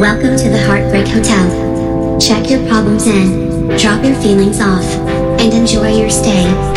Welcome to the Heartbreak Hotel. Check your problems in, drop your feelings off, and enjoy your stay.